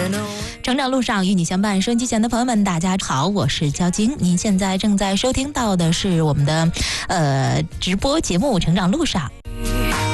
成长路上与你相伴，收音机前的朋友们，大家好，我是焦晶。您现在正在收听到的是我们的直播节目《成长路上》。